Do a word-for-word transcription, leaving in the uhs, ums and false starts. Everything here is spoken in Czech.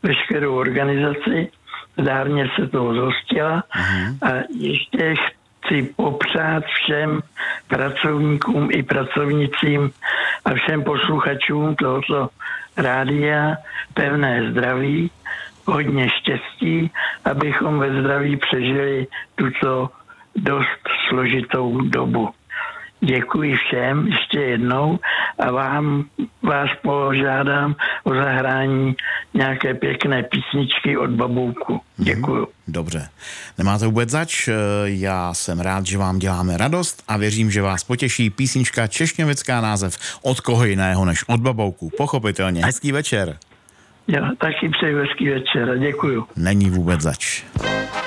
veškerou organizaci. Zdárně se toho zhostila. Uh-huh. A ještě chci popřát všem pracovníkům i pracovnicím a všem posluchačům tohoto rádia pevné zdraví, hodně štěstí, abychom ve zdraví přežili tuto dost složitou dobu. Děkuji všem ještě jednou a vám, vás požádám o zahrání nějaké pěkné písničky od Babouku. Děkuju. Dobře. Nemáte vůbec zač, já jsem rád, že vám děláme radost a věřím, že vás potěší písnička češněvická název Od koho jiného než od Babouku. Pochopitelně. Hezký večer. Já taky přeji hezký večer a děkuju. Není vůbec zač.